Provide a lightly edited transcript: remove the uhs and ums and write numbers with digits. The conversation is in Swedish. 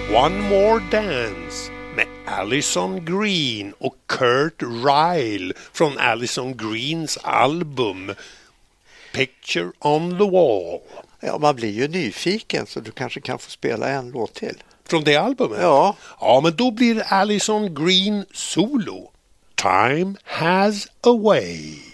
One More Dance med Alison Green och Kurt Ryle från Alison Greens album Picture on the Wall. Ja, man blir ju nyfiken så du kanske kan få spela en låt till. Från det albumet? Ja. Ja, men då blir Alison Green solo. Time Has a Way.